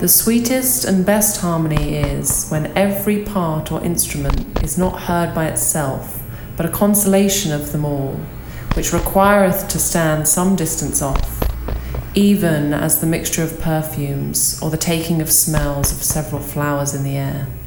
The sweetest and best harmony is when every part or instrument is not heard by itself, but a constellation of them all, which requireth to stand some distance off, even as the mixture of perfumes or the taking of smells of several flowers in the air.